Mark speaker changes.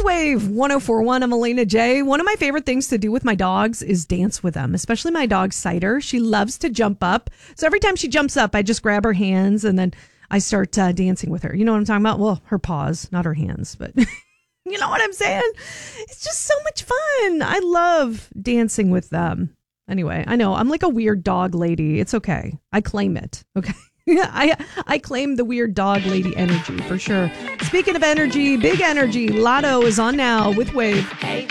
Speaker 1: It's Wave 104.1. I'm Elena J. One of my favorite things to do with my dogs is dance with them, especially my dog Cider. She loves to jump up. So every time she jumps up, I just grab her hands and then I start dancing with her. You know what I'm talking about? Well, her paws, not her hands, but you know what I'm saying? It's just so much fun. I love dancing with them. Anyway, I know I'm like a weird dog lady. It's okay. I claim it. Okay. I claim the weird dog lady energy for sure. Speaking of energy, big energy, Lotto is on now with Wave.